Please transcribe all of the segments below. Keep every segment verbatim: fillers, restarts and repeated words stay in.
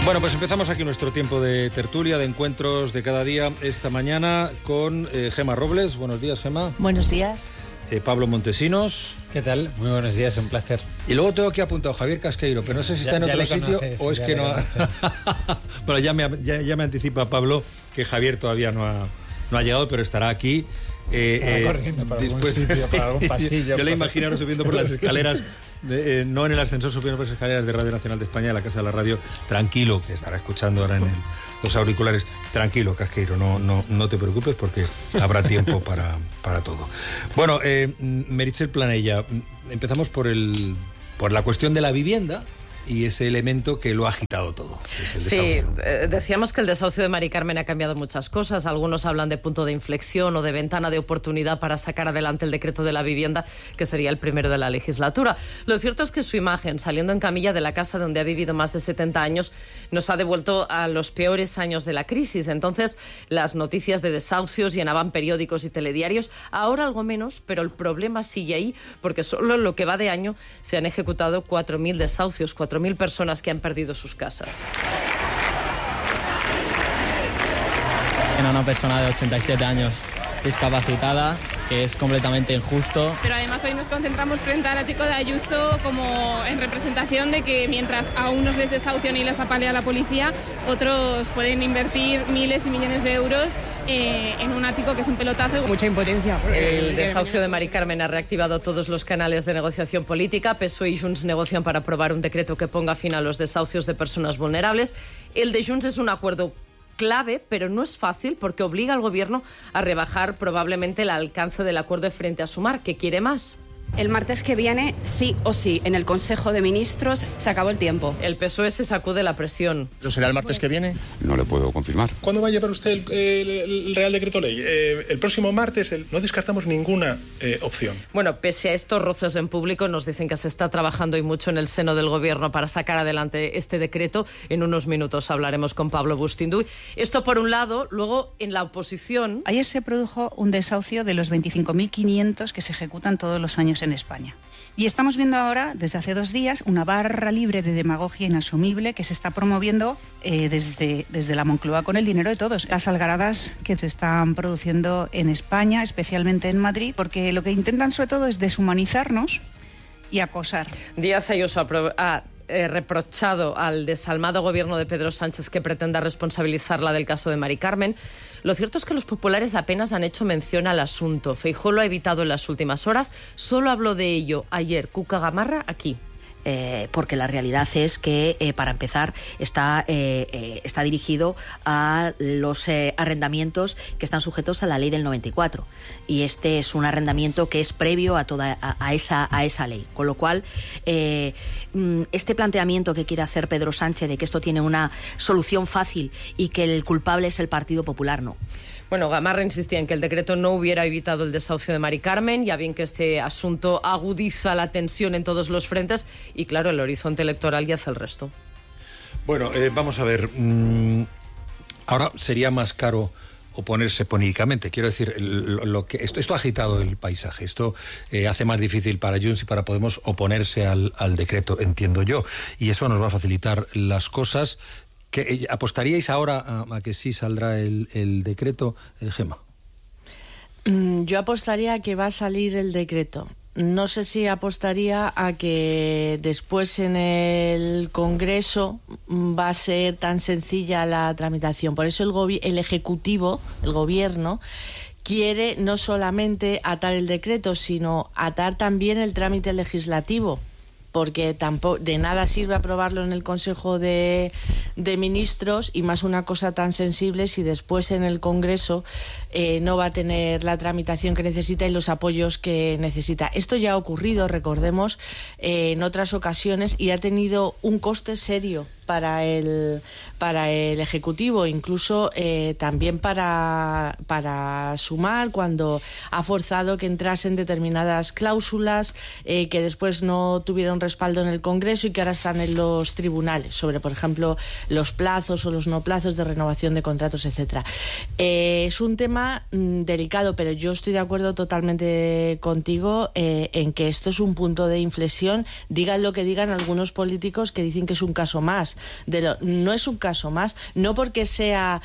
Bueno, pues empezamos aquí nuestro tiempo de tertulia, de encuentros de cada día, esta mañana con eh, Gemma Robles. Buenos días, Gemma. Buenos días. Eh, Pablo Montesinos. ¿Qué tal? Muy buenos días, un placer. Y luego tengo aquí apuntado Javier Casqueiro, pero no sé si está ya, en otro sitio conoces, o es que no ha... Bueno, ya me, ya, ya me anticipa Pablo que Javier todavía no ha, no ha llegado, pero estará aquí. Eh, estará eh, corriendo para después, algún sitio, para algún pasillo. Yo le imagino ahora subiendo por las escaleras, de, eh, no en el ascensor, subiendo por las escaleras de Radio Nacional de España, de la Casa de la Radio, tranquilo, que estará escuchando ahora en el, los auriculares. Tranquilo, Casqueiro, no, no, no te preocupes porque habrá tiempo para, para todo. Bueno, eh, Meritxell Planella, empezamos por, el, por la cuestión de la vivienda y ese elemento que lo ha agitado todo. Sí, eh, decíamos que el desahucio de Mari Carmen ha cambiado muchas cosas. Algunos hablan de punto de inflexión o de ventana de oportunidad para sacar adelante el decreto de la vivienda, que sería el primero de la legislatura. Lo cierto es que su imagen, saliendo en camilla de la casa donde ha vivido más de setenta años, nos ha devuelto a los peores años de la crisis. Entonces, las noticias de desahucios llenaban periódicos y telediarios. Ahora algo menos, pero el problema sigue ahí, porque solo en lo que va de año se han ejecutado cuatro mil desahucios, cuatro mil personas que han perdido sus casas. Era una persona de ochenta y siete años, discapacitada, que es completamente injusto. Pero además hoy nos concentramos frente al ático de Ayuso como en representación de que mientras a unos les desahucian y les apalea la policía, otros pueden invertir miles y millones de euros eh, en un ático que es un pelotazo. Mucha impotencia. El desahucio de Mari Carmen ha reactivado todos los canales de negociación política. P S O E y Junts negocian para aprobar un decreto que ponga fin a los desahucios de personas vulnerables. El de Junts es un acuerdo clave, pero no es fácil porque obliga al gobierno a rebajar probablemente el alcance del acuerdo frente a Sumar, que quiere más. El martes que viene, sí o sí, en el Consejo de Ministros se acabó el tiempo. El P S O E se sacude la presión. ¿Eso será el martes que viene? No le puedo confirmar. ¿Cuándo va a llevar usted el, el, el Real Decreto Ley? Eh, el próximo martes. El, no descartamos ninguna eh, opción. Bueno, pese a estos roces en público, nos dicen que se está trabajando y mucho en el seno del gobierno para sacar adelante este decreto. En unos minutos hablaremos con Pablo Bustinduy. Esto por un lado. Luego, en la oposición... Ayer se produjo un desahucio de los veinticinco mil quinientos que se ejecutan todos los años en España. Y estamos viendo ahora, desde hace dos días, una barra libre de demagogia inasumible que se está promoviendo eh, desde, desde la Moncloa con el dinero de todos. Las algaradas que se están produciendo en España, especialmente en Madrid, porque lo que intentan sobre todo es deshumanizarnos y acosar. Díaz Ayuso ha eh, reprochado al desalmado gobierno de Pedro Sánchez que pretenda responsabilizarla del caso de Mari Carmen. Lo cierto es que los populares apenas han hecho mención al asunto. Feijóo lo ha evitado en las últimas horas. Solo habló de ello ayer Cuca Gamarra aquí. Eh, porque la realidad es que, eh, para empezar, está, eh, eh, está dirigido a los eh, arrendamientos que están sujetos a la ley del noventa y cuatro. Y este es un arrendamiento que es previo a toda a, a, esa, a esa ley. Con lo cual, eh, este planteamiento que quiere hacer Pedro Sánchez de que esto tiene una solución fácil y que el culpable es el Partido Popular, no. Bueno, Gamarra insistía en que el decreto no hubiera evitado el desahucio de Mari Carmen, ya bien que este asunto agudiza la tensión en todos los frentes y, claro, el horizonte electoral y hace el resto. Bueno, eh, vamos a ver. Mmm, ahora sería más caro oponerse políticamente. Quiero decir, lo, lo que esto, esto ha agitado el paisaje. Esto eh, hace más difícil para Junts y para Podemos oponerse al, al decreto, entiendo yo. Y eso nos va a facilitar las cosas. ¿Que, ¿Apostaríais ahora a, a que sí saldrá el, el decreto, eh, Gemma? Yo apostaría a que va a salir el decreto. No sé si apostaría a que después en el Congreso va a ser tan sencilla la tramitación. Por eso el, gobi- el Ejecutivo, el Gobierno, quiere no solamente atar el decreto, sino atar también el trámite legislativo. Porque tampoco de nada sirve aprobarlo en el Consejo de, de Ministros y más una cosa tan sensible si después en el Congreso eh, no va a tener la tramitación que necesita y los apoyos que necesita. Esto ya ha ocurrido, recordemos, eh, en otras ocasiones y ha tenido un coste serio para el para el Ejecutivo, incluso eh, también para, para Sumar, cuando ha forzado que entrasen determinadas cláusulas eh, que después no tuvieron respaldo en el Congreso y que ahora están en los tribunales, sobre, por ejemplo, los plazos o los no plazos de renovación de contratos, etcétera. Eh, es un tema mmm, delicado, pero yo estoy de acuerdo totalmente contigo eh, en que esto es un punto de inflexión. Digan lo que digan algunos políticos que dicen que es un caso más. más. De lo, no es un caso más, no porque sea...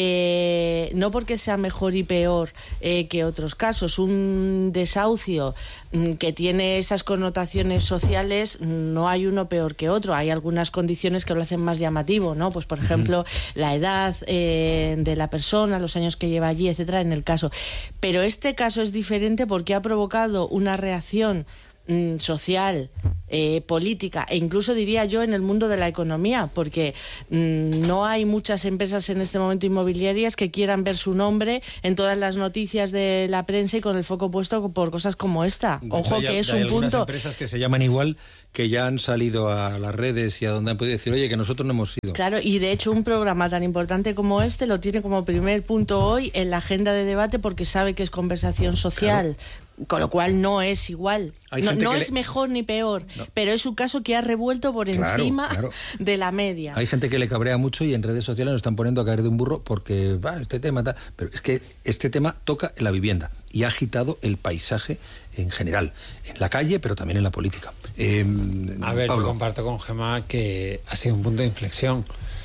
Eh, no porque sea mejor y peor eh, que otros casos. Un desahucio mm, que tiene esas connotaciones sociales, no hay uno peor que otro. Hay algunas condiciones que lo hacen más llamativo, ¿no? Pues por ejemplo, uh-huh. la edad eh, de la persona, los años que lleva allí, etcétera, en el caso. Pero este caso es diferente porque ha provocado una reacción mm, social, Eh, política e incluso diría yo en el mundo de la economía, porque mmm, no hay muchas empresas en este momento inmobiliarias que quieran ver su nombre en todas las noticias de la prensa y con el foco puesto por cosas como esta. Ojo, hay, que es hay un punto. Hay empresas que se llaman igual, que ya han salido a las redes y a donde han podido decir, oye, que nosotros no hemos sido. Claro, y de hecho un programa tan importante como este lo tiene como primer punto hoy en la agenda de debate porque sabe que es conversación social. Claro. Con lo cual no es igual, no, no es le... mejor ni peor, no. pero es un caso que ha revuelto por claro, encima claro. de la media. Hay gente que le cabrea mucho y en redes sociales nos están poniendo a caer de un burro porque va, este tema está... pero es que este tema toca la vivienda y ha agitado el paisaje en general, en la calle pero también en la política. Eh, a ver, Pablo. Yo comparto con Gemma que ha sido un punto de inflexión.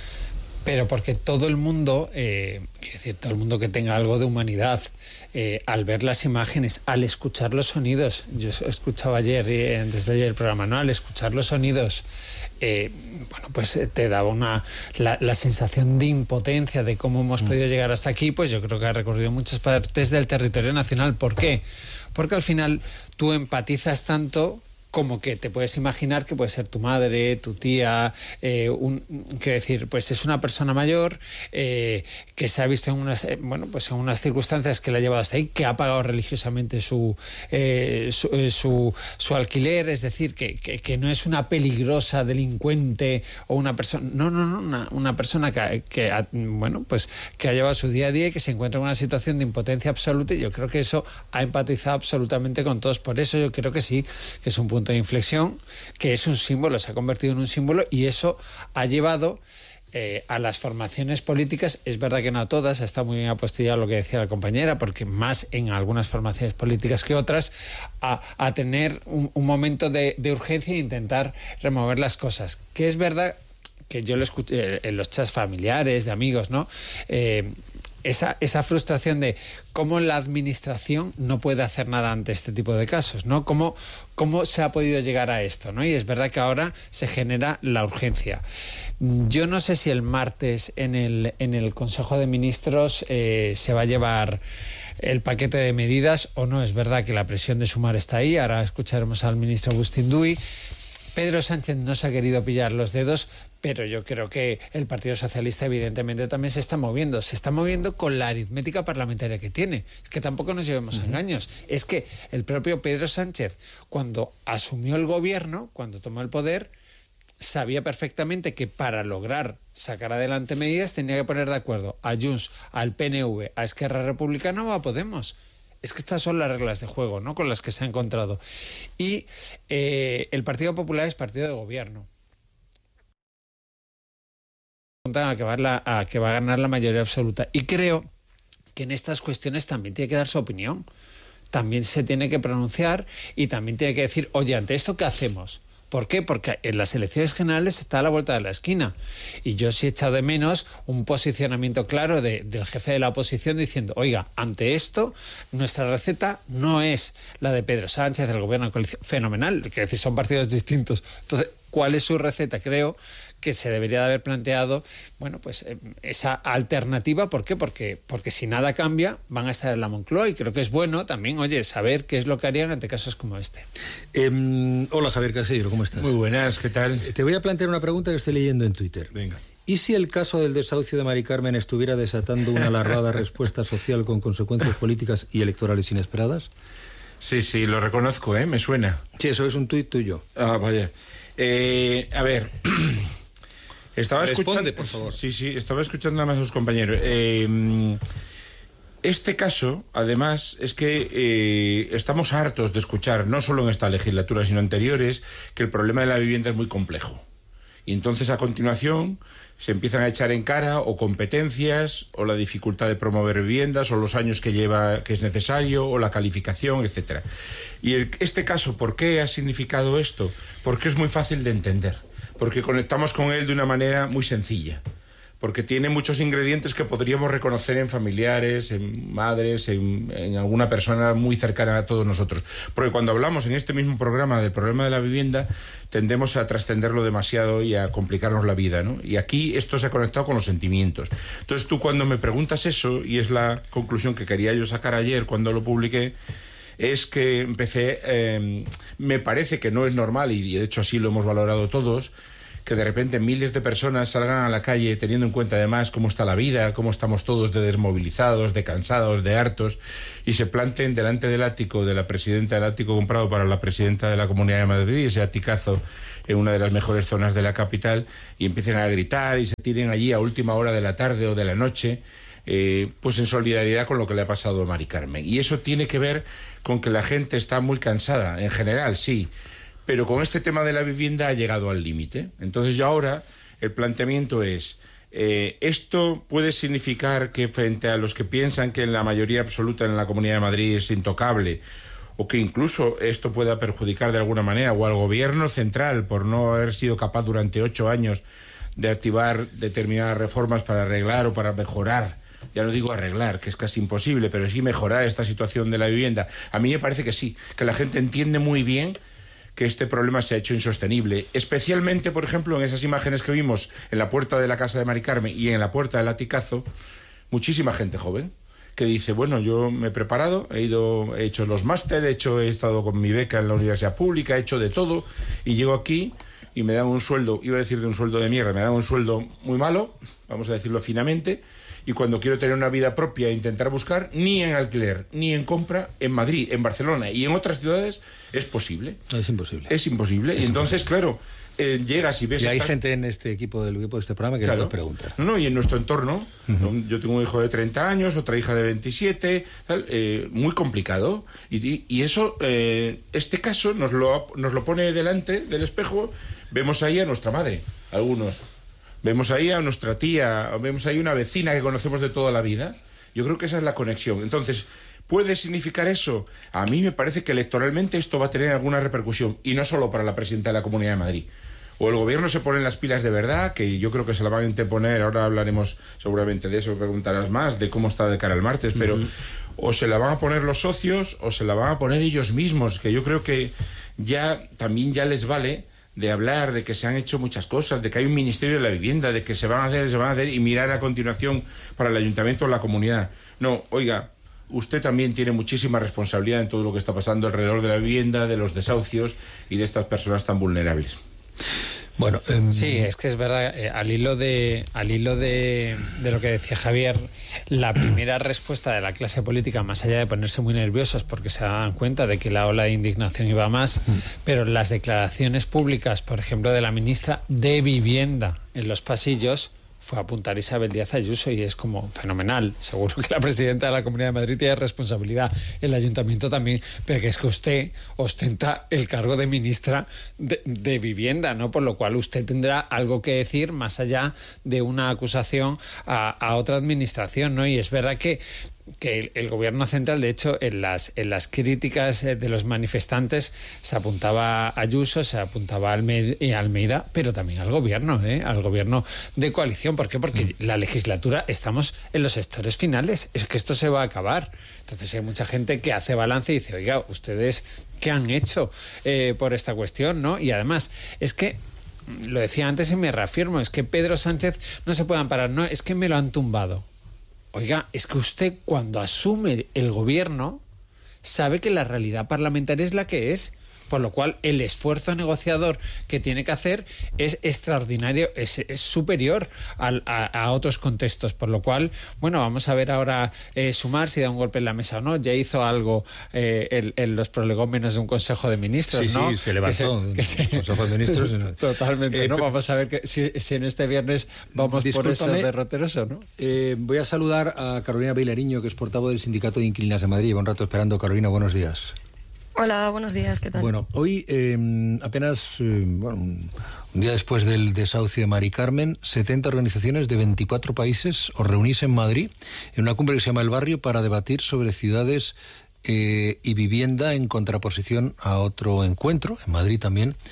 Pero porque todo el mundo, eh, quiero decir, todo el mundo que tenga algo de humanidad, eh, al ver las imágenes, al escuchar los sonidos, yo escuchaba ayer, eh, antes de ayer el programa, ¿no? Al escuchar los sonidos, eh, bueno, pues te daba una la, la sensación de impotencia de cómo hemos mm. podido llegar hasta aquí, pues yo creo que ha recorrido muchas partes del territorio nacional. ¿Por qué? Porque al final tú empatizas tanto como que te puedes imaginar que puede ser tu madre, tu tía, eh, un, quiero decir, pues es una persona mayor eh, que se ha visto en unas, eh, bueno, pues en unas circunstancias que la ha llevado hasta ahí, que ha pagado religiosamente su eh, su, eh, su, su alquiler, es decir, que, que, que no es una peligrosa delincuente o una persona, no, no, no, una, una persona que, que ha, bueno, pues que ha llevado su día a día y que se encuentra en una situación de impotencia absoluta, y yo creo que eso ha empatizado absolutamente con todos. Por eso yo creo que sí, que es un punto de inflexión, que es un símbolo, se ha convertido en un símbolo, y eso ha llevado eh, a las formaciones políticas, es verdad que no a todas, está muy bien apostillado lo que decía la compañera, porque más en algunas formaciones políticas que otras, a, a tener un, un momento de, de urgencia e intentar remover las cosas, que es verdad que yo lo escuché en los chats familiares, de amigos, ¿no? Eh, Esa, esa frustración de cómo la administración no puede hacer nada ante este tipo de casos, ¿no? Cómo, cómo se ha podido llegar a esto, ¿no? Y es verdad que ahora se genera la urgencia. Yo no sé si el martes en el, en el Consejo de Ministros eh, se va a llevar el paquete de medidas o no. Es verdad que la presión de Sumar está ahí. Ahora escucharemos al ministro Agustín Duy. Pedro Sánchez no se ha querido pillar los dedos, pero yo creo que el Partido Socialista evidentemente también se está moviendo. Se está moviendo con la aritmética parlamentaria que tiene. Es que tampoco nos llevemos uh-huh. engaños. Es que el propio Pedro Sánchez, cuando asumió el gobierno, cuando tomó el poder, sabía perfectamente que para lograr sacar adelante medidas tenía que poner de acuerdo a Junts, al P N V, a Esquerra Republicana o a Podemos. Es que estas son las reglas de juego, ¿no?, con las que se ha encontrado. Y eh, el Partido Popular es partido de gobierno. A que, va a la, a que va a ganar la mayoría absoluta. Y creo que en estas cuestiones también tiene que dar su opinión. También se tiene que pronunciar y también tiene que decir, oye, ante esto, ¿qué hacemos? ¿Por qué? Porque en las elecciones generales está a la vuelta de la esquina. Y yo sí he echado de menos un posicionamiento claro de, del jefe de la oposición diciendo, oiga, ante esto, nuestra receta no es la de Pedro Sánchez, del gobierno de coalición. Fenomenal, que decir, son partidos distintos. Entonces, ¿cuál es su receta? Creo que se debería de haber planteado, bueno, pues eh, esa alternativa. ¿Por qué? Porque, porque si nada cambia, van a estar en la Moncloa, y creo que es bueno también, oye, saber qué es lo que harían ante casos como este. Eh, hola, Javier Casillo, ¿cómo estás? Muy buenas, ¿qué tal? Te voy a plantear una pregunta que estoy leyendo en Twitter. Venga. ¿Y si el caso del desahucio de Mari Carmen estuviera desatando una alarmada respuesta social con consecuencias políticas y electorales inesperadas? Sí, sí, lo reconozco, ¿eh? Me suena. Sí, eso es un tuit tuyo. Ah, vaya. Eh, a ver... Estaba Responde, escuchando, por favor. Sí, sí, estaba escuchando a sus compañeros. Eh, este caso, además, es que eh, estamos hartos de escuchar, no solo en esta legislatura, sino anteriores, que el problema de la vivienda es muy complejo. Y entonces, a continuación, se empiezan a echar en cara o competencias, o la dificultad de promover viviendas, o los años que lleva, que es necesario, o la calificación, etcétera. Y el, este caso, ¿por qué ha significado esto? Porque es muy fácil de entender. porque conectamos con él de una manera muy sencilla, porque tiene muchos ingredientes que podríamos reconocer en familiares, en madres, en, en alguna persona muy cercana a todos nosotros. Porque cuando hablamos en este mismo programa del problema de la vivienda, tendemos a trascenderlo demasiado y a complicarnos la vida, ¿no? Y aquí esto se ha conectado con los sentimientos. Entonces tú cuando me preguntas eso, y es la conclusión que quería yo sacar ayer cuando lo publiqué, es que empecé, eh, me parece que no es normal, y de hecho así lo hemos valorado todos, que de repente miles de personas salgan a la calle teniendo en cuenta además cómo está la vida, cómo estamos todos de desmovilizados, de cansados, de hartos, y se planten delante del ático de la presidenta, del ático comprado para la presidenta de la Comunidad de Madrid, ese aticazo en una de las mejores zonas de la capital, y empiecen a gritar y se tiren allí a última hora de la tarde o de la noche, eh, pues en solidaridad con lo que le ha pasado a Mari Carmen. Y eso tiene que ver con que la gente está muy cansada, en general, sí, pero con este tema de la vivienda ha llegado al límite. Entonces ya ahora el planteamiento es, eh, ¿esto puede significar que frente a los que piensan que la mayoría absoluta en la Comunidad de Madrid es intocable, o que incluso esto pueda perjudicar de alguna manera, o al gobierno central por no haber sido capaz durante ocho años de activar determinadas reformas para arreglar o para mejorar, ya no digo arreglar, que es casi imposible, pero sí mejorar esta situación de la vivienda? A mí me parece que sí, que la gente entiende muy bien que este problema se ha hecho insostenible, especialmente, por ejemplo, en esas imágenes que vimos en la puerta de la casa de Mari Carmen y en la puerta del aticazo, muchísima gente joven que dice, bueno, yo me he preparado, he ido, he hecho los máster, he hecho, he estado con mi beca en la universidad pública, he hecho de todo, y llego aquí y me dan un sueldo, iba a decir de un sueldo de mierda, me dan un sueldo muy malo, vamos a decirlo finamente, y cuando quiero tener una vida propia e intentar buscar, ni en alquiler, ni en compra, en Madrid, en Barcelona y en otras ciudades, es posible. Es imposible. Es imposible. Es y entonces, imposible. claro, eh, llegas y ves... Y hay estas... gente en este equipo del equipo de este programa que claro. nos pregunta. No, no, y en nuestro entorno, uh-huh. yo tengo un hijo de treinta años, otra hija de veintisiete, tal, eh, muy complicado. Y, y eso, eh, este caso nos lo, nos lo pone delante del espejo, vemos ahí a nuestra madre, algunos... Vemos ahí a nuestra tía, vemos ahí una vecina que conocemos de toda la vida. Yo creo que esa es la conexión. Entonces, ¿puede significar eso? A mí me parece que electoralmente esto va a tener alguna repercusión, y no solo para la presidenta de la Comunidad de Madrid. O el gobierno se pone en las pilas de verdad, que yo creo que se la van a interponer, ahora hablaremos seguramente de eso, preguntarás más, de cómo está de cara al martes, pero uh-huh. o se la van a poner los socios o se la van a poner ellos mismos, que yo creo que ya también ya les vale de hablar de que se han hecho muchas cosas, de que hay un Ministerio de la Vivienda, de que se van a hacer, se van a hacer y mirar a continuación para el ayuntamiento o la comunidad. No, oiga, usted también tiene muchísima responsabilidad en todo lo que está pasando alrededor de la vivienda, de los desahucios y de estas personas tan vulnerables. Bueno, um... sí, es que es verdad, eh, al hilo de al hilo de, de lo que decía Javier, la primera respuesta de la clase política, más allá de ponerse muy nerviosos porque se dan cuenta de que la ola de indignación iba más, mm. pero las declaraciones públicas, por ejemplo, de la ministra de Vivienda en los pasillos, fue a apuntar Isabel Díaz Ayuso, y es como fenomenal. Seguro que la presidenta de la Comunidad de Madrid tiene responsabilidad, el ayuntamiento también, pero que es que usted ostenta el cargo de ministra de, de Vivienda, ¿no? Por lo cual usted tendrá algo que decir más allá de una acusación a, a otra administración, ¿no? Y es verdad que que el, el gobierno central, de hecho, en las en las críticas de los manifestantes se apuntaba a Ayuso, se apuntaba a Almeida, Almeida, pero también al gobierno, ¿eh? al gobierno de coalición. ¿Por qué? Porque mm. la legislatura, estamos en los sectores finales, es que esto se va a acabar. Entonces hay mucha gente que hace balance y dice, oiga, ¿ustedes qué han hecho eh, por esta cuestión, no? Y además, es que lo decía antes y me reafirmo, es que Pedro Sánchez no se puede amparar, no, es que me lo han tumbado. Oiga, es que usted cuando asume el gobierno sabe que la realidad parlamentaria es la que es, por lo cual el esfuerzo negociador que tiene que hacer es extraordinario, es, es superior al, a, a otros contextos, por lo cual, bueno, vamos a ver ahora eh, Sumar si da un golpe en la mesa o no. Ya hizo algo eh, en, en los prolegómenos de un Consejo de Ministros, sí, ¿no? Sí, se levantó que se, que se... Consejo de Ministros. No. Totalmente, eh, ¿no? Vamos a ver que, si, si en este viernes vamos por esos derroteros o no. Eh, voy a saludar a Carolina Vilariño, que es portavoz del Sindicato de Inquilinas de Madrid. Lleva un rato esperando. Carolina, buenos días. Hola, buenos días, ¿qué tal? Bueno, hoy eh, apenas, eh, bueno, un, un día después del desahucio de Mari Carmen, setenta organizaciones de veinticuatro países os reunís en Madrid en una cumbre que se llama El Barrio para debatir sobre ciudades eh, y vivienda en contraposición a otro encuentro, en Madrid también,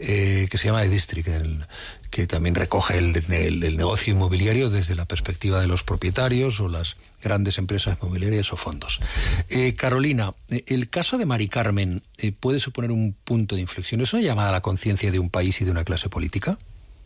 eh, que se llama The District, el, que también recoge el, el, el negocio inmobiliario desde la perspectiva de los propietarios o las grandes empresas inmobiliarias o fondos. Eh, Carolina, el caso de Mari Carmen eh, puede suponer un punto de inflexión. ¿Es una llamada a la conciencia de un país y de una clase política?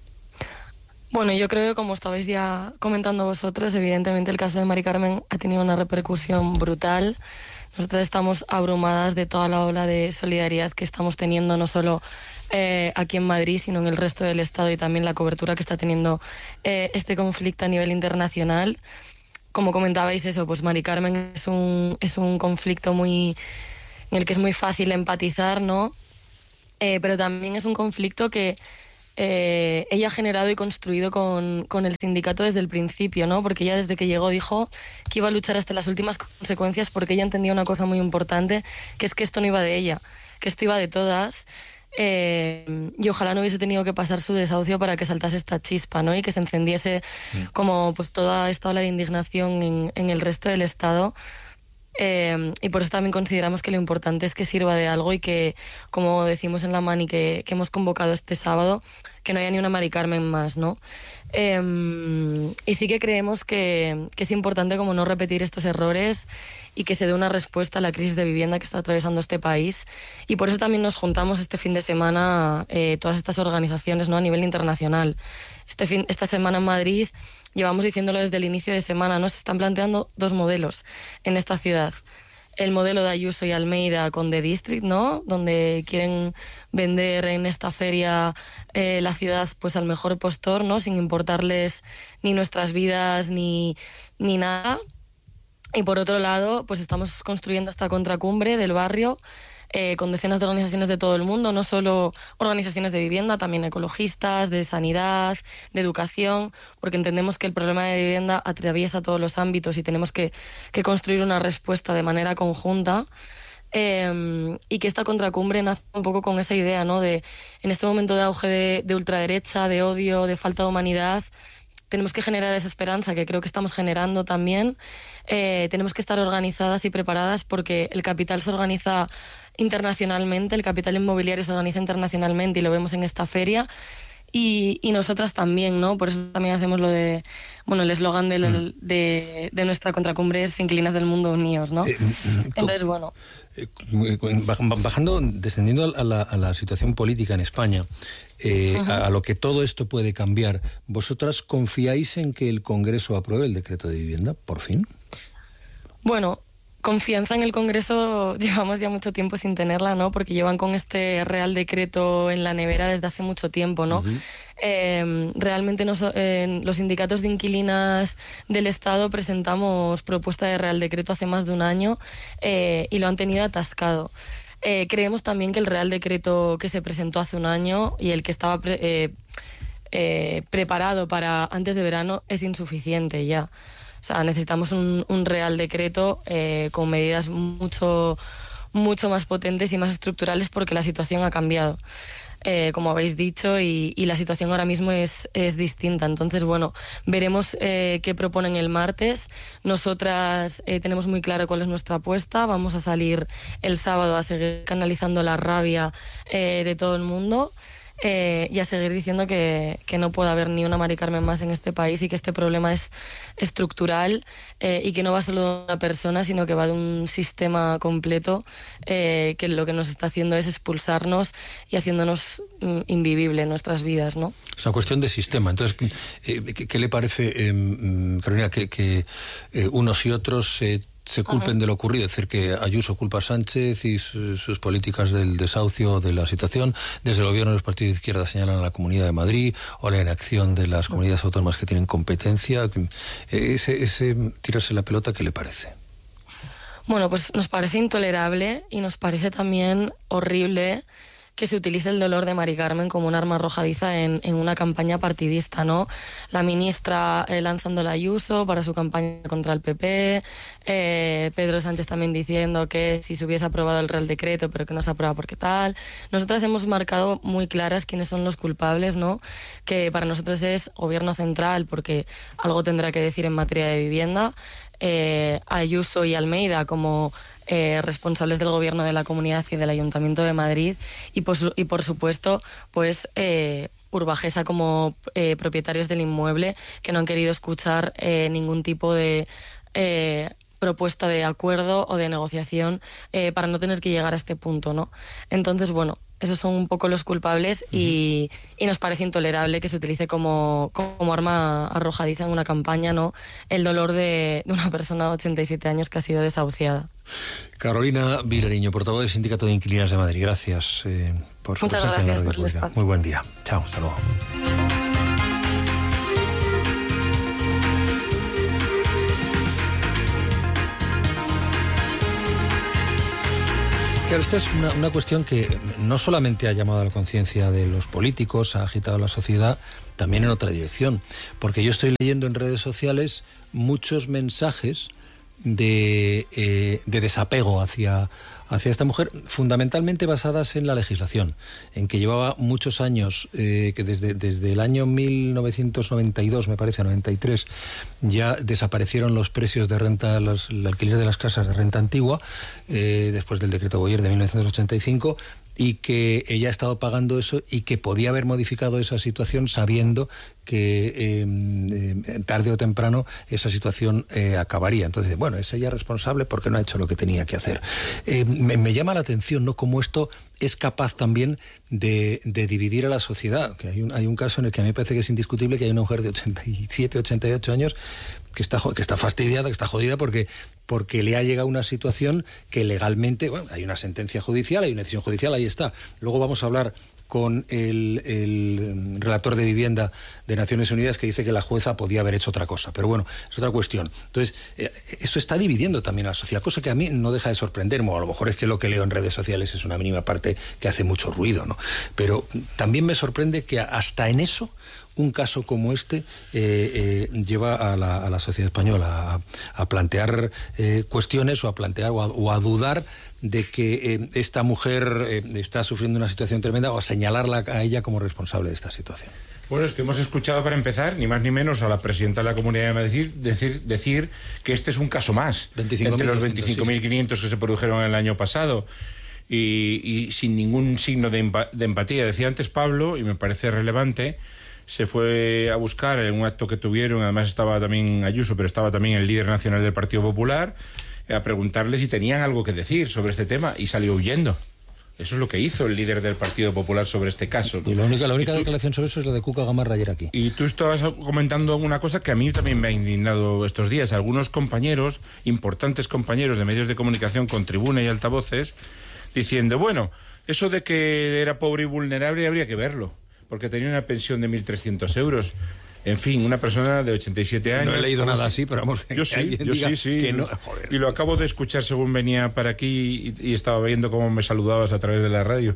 Bueno, yo creo que como estabais ya comentando vosotros, evidentemente el caso de Mari Carmen ha tenido una repercusión brutal. Nosotras estamos abrumadas de toda la ola de solidaridad que estamos teniendo, no solo eh, aquí en Madrid, sino en el resto del Estado, y también la cobertura que está teniendo eh, este conflicto a nivel internacional. Como comentabais eso, pues Mari Carmen es un, es un conflicto muy en el que es muy fácil empatizar, ¿no? Eh, pero también es un conflicto que Eh, ella ha generado y construido con, con el sindicato desde el principio, ¿no? Porque ella desde que llegó dijo que iba a luchar hasta las últimas consecuencias, porque ella entendía una cosa muy importante, que es que esto no iba de ella, que esto iba de todas, eh, y ojalá no hubiese tenido que pasar su desahucio para que saltase esta chispa, ¿no? Y que se encendiese como pues toda esta ola de indignación en, en el resto del Estado. Eh, y por eso también consideramos que lo importante es que sirva de algo y que, como decimos en la Mani que, que hemos convocado este sábado, que no haya ni una Mari Carmen más, ¿no? Eh, y sí que creemos que, que es importante como no repetir estos errores y que se dé una respuesta a la crisis de vivienda que está atravesando este país. Y por eso también nos juntamos este fin de semana eh, todas estas organizaciones, ¿no? A nivel internacional. Este fin, esta semana en Madrid, llevamos diciéndolo desde el inicio de semana, ¿no? Se están planteando dos modelos en esta ciudad. El modelo de Ayuso y Almeida con The District, ¿no? Donde quieren vender en esta feria eh, la ciudad pues al mejor postor, ¿no? Sin importarles ni nuestras vidas ni, ni nada. Y por otro lado, pues estamos construyendo esta contracumbre del barrio eh, con decenas de organizaciones de todo el mundo, no solo organizaciones de vivienda, también ecologistas, de sanidad, de educación, porque entendemos que el problema de vivienda atraviesa todos los ámbitos y tenemos que, que construir una respuesta de manera conjunta. Eh, y que esta contracumbre nace un poco con esa idea, ¿no? De en este momento de auge de, de ultraderecha, de odio, de falta de humanidad, tenemos que generar esa esperanza que creo que estamos generando también. Eh, tenemos que estar organizadas y preparadas porque el capital se organiza internacionalmente, el capital inmobiliario se organiza internacionalmente y lo vemos en esta feria. Y, y nosotras también, ¿no? Por eso también hacemos lo de, bueno, el eslogan de, sí. de, de nuestra contracumbre es Inquilinas del Mundo Unidos, ¿no? Eh, Entonces, bueno. Bajando, descendiendo a la, a la situación política en España, eh, uh-huh. a, a lo que todo esto puede cambiar, ¿vosotras confiáis en que el Congreso apruebe el decreto de vivienda, por fin? Bueno, confianza en el Congreso llevamos ya mucho tiempo sin tenerla, ¿no? Porque llevan con este Real Decreto en la nevera desde hace mucho tiempo, ¿no? Uh-huh. Eh, realmente nos, eh, los sindicatos de inquilinas del Estado presentamos propuesta de Real Decreto hace más de un año eh, y lo han tenido atascado. Eh, creemos también que el Real Decreto que se presentó hace un año y el que estaba pre- eh, eh, preparado para antes de verano es insuficiente ya. O sea, necesitamos un, un Real Decreto eh, con medidas mucho, mucho más potentes y más estructurales porque la situación ha cambiado, eh, como habéis dicho, y, y la situación ahora mismo es, es distinta. Entonces, bueno, veremos eh, qué proponen el martes. Nosotras eh, tenemos muy claro cuál es nuestra apuesta. Vamos a salir el sábado a seguir canalizando la rabia eh, de todo el mundo. Eh, y a seguir diciendo que, que no puede haber ni una Mari Carmen más en este país y que este problema es estructural eh, y que no va solo de una persona, sino que va de un sistema completo eh, que lo que nos está haciendo es expulsarnos y haciéndonos mm, invivible en nuestras vidas, ¿no? Es una cuestión de sistema. Entonces, eh, ¿qué, qué le parece, eh, Carolina, que, que eh, unos y otros eh, se culpen uh-huh. de lo ocurrido? Es decir, que Ayuso culpa a Sánchez y su, sus políticas del desahucio de la situación. Desde el gobierno de los partidos de izquierda señalan a la Comunidad de Madrid o la inacción de las comunidades autónomas que tienen competencia. Ese, ese tirarse la pelota, ¿qué le parece? Bueno, pues nos parece intolerable y nos parece también horrible que se utilice el dolor de Mari Carmen como un arma arrojadiza en, en una campaña partidista, ¿no? La ministra eh, lanzando la Ayuso para su campaña contra el P P, eh, Pedro Sánchez también diciendo que si se hubiese aprobado el Real Decreto, pero que no se aprueba porque tal. Nosotras hemos marcado muy claras quiénes son los culpables, ¿no? Que para nosotros es Gobierno Central, porque algo tendrá que decir en materia de vivienda, eh, Ayuso y Almeida como eh, responsables del gobierno de la comunidad y del Ayuntamiento de Madrid, y por, su, y por supuesto, pues eh, Urbajesa como eh, propietarios del inmueble, que no han querido escuchar eh, ningún tipo de eh, propuesta de acuerdo o de negociación eh, para no tener que llegar a este punto, ¿no? Entonces, bueno, esos son un poco los culpables y, y nos parece intolerable que se utilice como, como arma arrojadiza en una campaña, ¿no?, el dolor de, de una persona de ochenta y siete años que ha sido desahuciada. Carolina Vilariño, portavoz del Sindicato de Inquilinas de Madrid. Gracias eh, por su Muchas presencia en la gracias radio por el pública. espacio. Muy buen día. Chao, hasta luego. Claro, esta es una, una cuestión que no solamente ha llamado a la conciencia de los políticos, ha agitado a la sociedad, también en otra dirección. Porque yo estoy leyendo en redes sociales muchos mensajes de, eh, de desapego hacia, hacia esta mujer, fundamentalmente basadas en la legislación, en que llevaba muchos años, eh, que desde, desde el año mil novecientos noventa y dos, me parece, noventa y tres, ya desaparecieron los precios de renta, los, el alquiler de las casas de renta antigua, eh, después del decreto Boyer de mil novecientos ochenta y cinco, y que ella ha estado pagando eso y que podía haber modificado esa situación sabiendo que eh, eh, tarde o temprano esa situación eh, acabaría. Entonces, bueno, es ella responsable porque no ha hecho lo que tenía que hacer. Eh, me, me llama la atención, ¿no?, cómo esto es capaz también de, de dividir a la sociedad. Que hay un, hay un caso en el que a mí me parece que es indiscutible, que hay una mujer de ochenta y siete, ochenta y ocho años que está, que está fastidiada, que está jodida porque, porque le ha llegado una situación que legalmente, bueno, hay una sentencia judicial, hay una decisión judicial, ahí está. Luego vamos a hablar con el, el relator de vivienda de Naciones Unidas, que dice que la jueza podía haber hecho otra cosa, pero bueno, es otra cuestión. Entonces, eh, esto está dividiendo también a la sociedad, cosa que a mí no deja de sorprenderme, o a lo mejor es que lo que leo en redes sociales es una mínima parte que hace mucho ruido, ¿no? Pero también me sorprende que hasta en eso un caso como este eh, eh, lleva a la, a la sociedad española a, a plantear eh, cuestiones o a plantear o a, o a dudar de que eh, esta mujer eh, está sufriendo una situación tremenda, o a señalarla a ella como responsable de esta situación. Bueno, es que hemos escuchado, para empezar, ni más ni menos, a la presidenta de la Comunidad de Madrid decir, decir que este es un caso más entre los veinticinco mil quinientos que se produjeron el año pasado. Y, y sin ningún signo de, empa- de empatía. Decía antes Pablo, y me parece relevante, se fue a buscar en un acto que tuvieron, además estaba también Ayuso, pero estaba también el líder nacional del Partido Popular, a preguntarle si tenían algo que decir sobre este tema, y salió huyendo. Eso es lo que hizo el líder del Partido Popular sobre este caso. Y la única, la única tú, declaración sobre eso es la de Cuca Gamarra ayer aquí. Y tú estabas comentando una cosa que a mí también me ha indignado estos días. Algunos compañeros, importantes compañeros de medios de comunicación con tribuna y altavoces, diciendo, bueno, eso de que era pobre y vulnerable habría que verlo, porque tenía una pensión de mil trescientos euros. En fin, una persona de ochenta y siete años... No he leído nada así, pero vamos... Yo sí, yo sí, sí. No, y lo acabo de escuchar según venía para aquí y, y estaba viendo cómo me saludabas a través de la radio.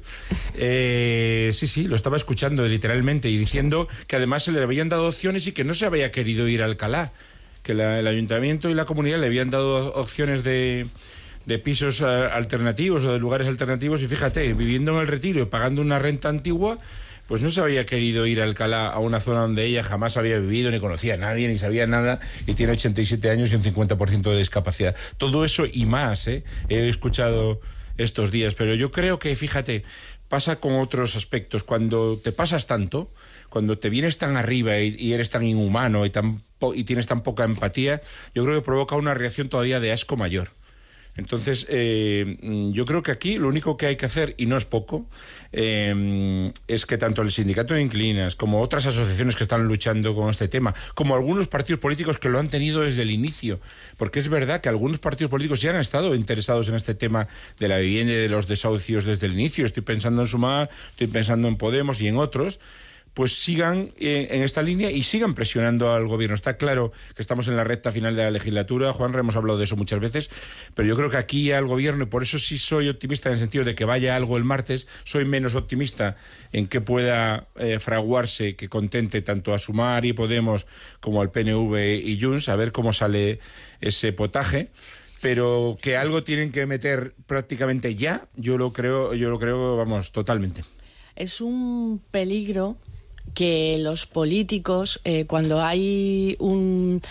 Eh, sí, sí, lo estaba escuchando literalmente y diciendo que además se le habían dado opciones y que no se había querido ir a Alcalá, que la, el ayuntamiento y la comunidad le habían dado opciones de... de pisos alternativos o de lugares alternativos, y fíjate, viviendo en el Retiro y pagando una renta antigua, pues no se había querido ir a Alcalá, a una zona donde ella jamás había vivido, ni conocía a nadie, ni sabía nada, y tiene ochenta y siete años y un cincuenta por ciento de discapacidad. Todo eso y más, ¿eh? He escuchado estos días, pero yo creo que, fíjate, pasa con otros aspectos. Cuando te pasas tanto, cuando te vienes tan arriba y, y eres tan inhumano y, tan po- y tienes tan poca empatía, yo creo que provoca una reacción todavía de asco mayor. Entonces, eh, yo creo que aquí lo único que hay que hacer, y no es poco, eh, es que tanto el Sindicato de Inquilinas como otras asociaciones que están luchando con este tema, como algunos partidos políticos que lo han tenido desde el inicio, porque es verdad que algunos partidos políticos sí han estado interesados en este tema de la vivienda y de los desahucios desde el inicio. Estoy pensando en Sumar, estoy pensando en Podemos y en otros, pues sigan eh, en esta línea y sigan presionando al gobierno. Está claro que estamos en la recta final de la legislatura, Juanra, hemos hablado de eso muchas veces, pero yo creo que aquí al gobierno, y por eso sí soy optimista en el sentido de que vaya algo el martes, soy menos optimista en que pueda eh, fraguarse, que contente tanto a Sumar y Podemos como al P N V y Junts, a ver cómo sale ese potaje. Pero que algo tienen que meter prácticamente ya, yo lo creo, yo lo creo, vamos, totalmente. Es un peligro que los políticos, eh, cuando hay un,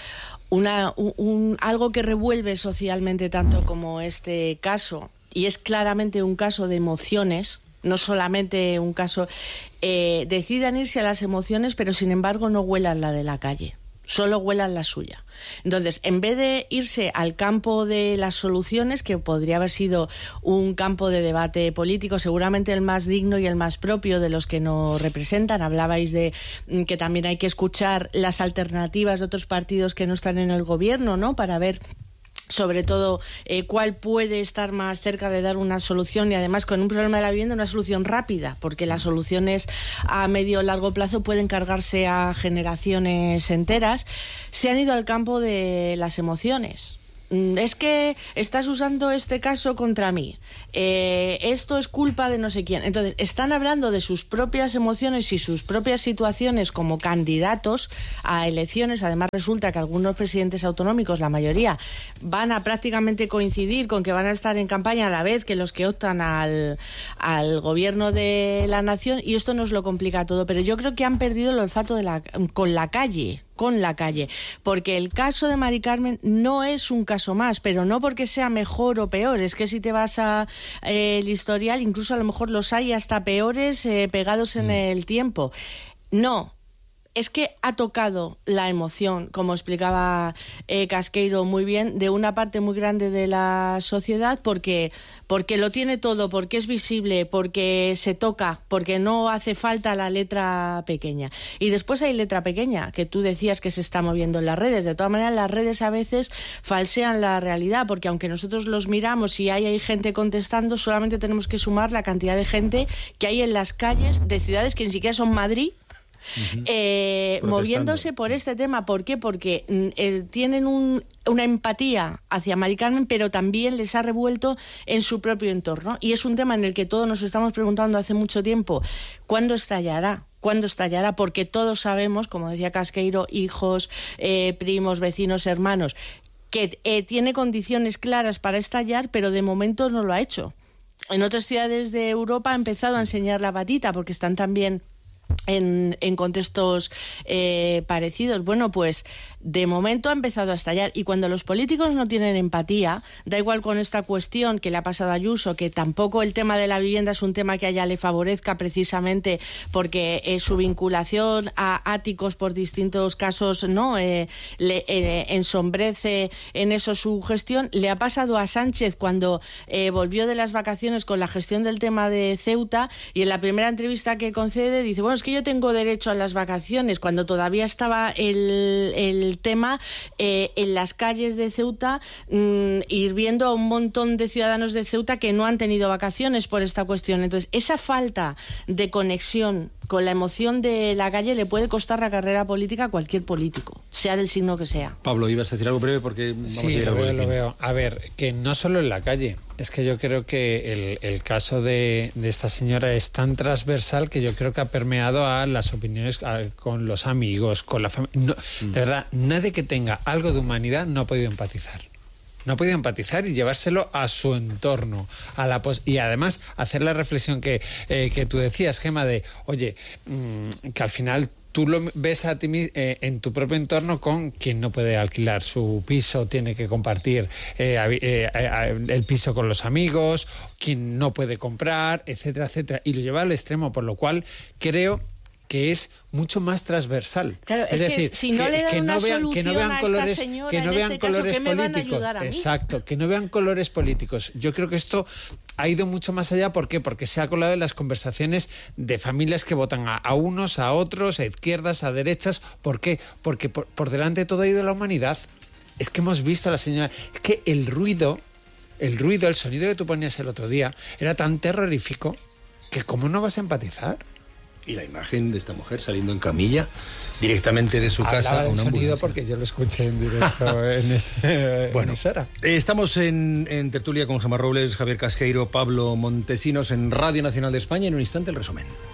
una, un, un, algo que revuelve socialmente tanto como este caso, y es claramente un caso de emociones, no solamente un caso, eh, decidan irse a las emociones, pero sin embargo no huelan la de la calle, solo huelan la suya. Entonces, en vez de irse al campo de las soluciones, que podría haber sido un campo de debate político, seguramente el más digno y el más propio de los que nos representan, hablabais de que también hay que escuchar las alternativas de otros partidos que no están en el gobierno, ¿no?, para ver sobre todo eh, cuál puede estar más cerca de dar una solución, y además con un problema de la vivienda una solución rápida, porque las soluciones a medio o largo plazo pueden cargarse a generaciones enteras. Se han ido al campo de las emociones. Es que estás usando este caso contra mí, eh, esto es culpa de no sé quién. Entonces están hablando de sus propias emociones y sus propias situaciones como candidatos a elecciones. Además resulta que algunos presidentes autonómicos, la mayoría, van a prácticamente coincidir con que van a estar en campaña a la vez que los que optan al, al gobierno de la nación, y esto nos lo complica todo. Pero yo creo que han perdido el olfato de la, con la calle con la calle, porque el caso de Mari Carmen no es un caso más, pero no porque sea mejor o peor, es que si te vas a eh, el historial, incluso a lo mejor los hay hasta peores eh, pegados en mm. el tiempo. No, es que ha tocado la emoción, como explicaba eh, Casqueiro muy bien, de una parte muy grande de la sociedad, porque, porque lo tiene todo, porque es visible, porque se toca, porque no hace falta la letra pequeña. Y después hay letra pequeña, que tú decías que se está moviendo en las redes. De todas maneras, las redes a veces falsean la realidad, porque aunque nosotros los miramos y hay, hay gente contestando, solamente tenemos que sumar la cantidad de gente que hay en las calles de ciudades que ni siquiera son Madrid, Uh-huh. Eh, moviéndose por este tema. ¿Por qué? Porque eh, tienen un, una empatía hacia Mari Carmen, pero también les ha revuelto en su propio entorno, y es un tema en el que todos nos estamos preguntando hace mucho tiempo: ¿cuándo estallará? ¿Cuándo estallará? Porque todos sabemos, como decía Casqueiro, hijos, eh, primos, vecinos, hermanos, que eh, tiene condiciones claras para estallar, pero de momento no lo ha hecho. En otras ciudades de Europa ha empezado a enseñar la patita, porque están también En, en contextos eh, parecidos. Bueno, pues de momento ha empezado a estallar, y cuando los políticos no tienen empatía, da igual con esta cuestión que le ha pasado a Ayuso, que tampoco el tema de la vivienda es un tema que a ella le favorezca, precisamente porque eh, su vinculación a áticos por distintos casos no eh, le eh, ensombrece en eso su gestión. Le ha pasado a Sánchez cuando eh, volvió de las vacaciones con la gestión del tema de Ceuta, y en la primera entrevista que concede dice: bueno, es que yo tengo derecho a las vacaciones, cuando todavía estaba el, el tema eh, en las calles de Ceuta, mmm, ir viendo a un montón de ciudadanos de Ceuta que no han tenido vacaciones por esta cuestión. Entonces, esa falta de conexión con la emoción de la calle le puede costar la carrera política a cualquier político, sea del signo que sea. Ir ibas a decir algo breve porque vamos sí, a ir lo a veo, lo veo. A ver, que no solo en la calle, es que yo creo que el, el caso de, de esta señora es tan transversal que yo creo que ha permeado a las opiniones a, con los amigos, con la familia. No, mm. De verdad, nadie que tenga algo de humanidad no ha podido empatizar. No ha podido empatizar y llevárselo a su entorno, a la pos- y además hacer la reflexión que, eh, que tú decías, Gemma, de, oye, mmm, que al final tú lo ves a ti eh, en tu propio entorno con quien no puede alquilar su piso, tiene que compartir eh, eh, eh, el piso con los amigos, quien no puede comprar, etcétera, etcétera, y lo lleva al extremo, por lo cual creo que es mucho más transversal. Claro, es, es decir, que si no que, le dan que una no vean, solución que no vean a colores, esta señora, que no vean este colores caso, ¿qué me van a políticos. ayudar a mí? Exacto, que no vean colores políticos. Yo creo que esto ha ido mucho más allá. ¿Por qué? Porque se ha colado en las conversaciones de familias que votan a, a unos, a otros, a izquierdas, a derechas. ¿Por qué? Porque por, por delante de todo ha ido la humanidad. Es que hemos visto a la señora... Es que el ruido, el ruido, el sonido que tú ponías el otro día era tan terrorífico que ¿cómo no vas a empatizar? Y la imagen de esta mujer saliendo en camilla directamente de su Hablaba casa a del una sonido ambulancia. Porque yo lo escuché en directo en este bueno, en estamos en, en tertulia con Gemma Robles, Javier Casqueiro, Pablo Montesinos en Radio Nacional de España. En un instante el resumen.